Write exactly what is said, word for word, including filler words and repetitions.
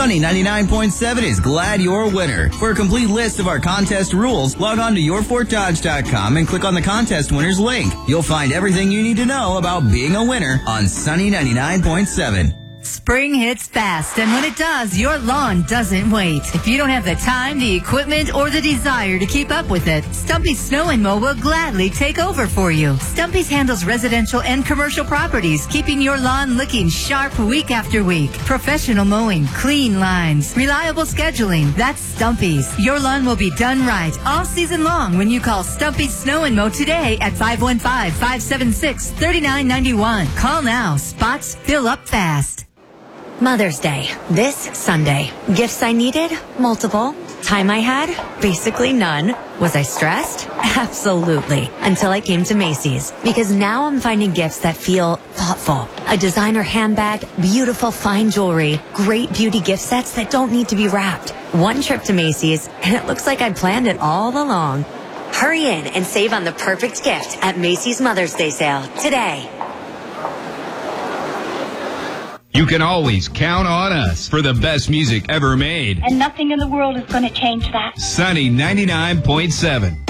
Sunny ninety-nine point seven is glad you're a winner. For a complete list of our contest rules, log on to your fort dodge dot com and click on the contest winners link. You'll find everything you need to know about being a winner on Sunny ninety-nine point seven. Spring hits fast, and when it does, your lawn doesn't wait. If you don't have the time, the equipment, or the desire to keep up with it, Stumpy's Snow and Mow will gladly take over for you. Stumpy's handles residential and commercial properties, keeping your lawn looking sharp week after week. Professional mowing, clean lines, reliable scheduling. That's Stumpy's. Your lawn will be done right all season long when you call Stumpy's Snow and Mow today at five one five, five seven six, three nine nine one. Call now. Spots fill up fast. Mother's Day, this Sunday. Gifts I needed? Multiple. Time I had? Basically none. Was I stressed? Absolutely. Until I came to Macy's. Because now I'm finding gifts that feel thoughtful. A designer handbag, beautiful fine jewelry, great beauty gift sets that don't need to be wrapped. One trip to Macy's, and it looks like I planned it all along. Hurry in and save on the perfect gift at Macy's Mother's Day sale today. You can always count on us for the best music ever made. And nothing in the world is going to change that. Sunny ninety-nine point seven.